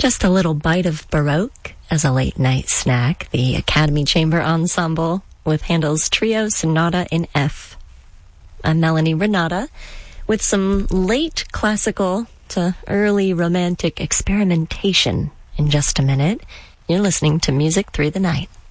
Just a little bite of Baroque as a late-night snack. The Academy Chamber Ensemble with Handel's Trio Sonata in F. I'm Melanie Renata with some late classical to early romantic experimentation in just a minute. You're listening to Music Through the Night.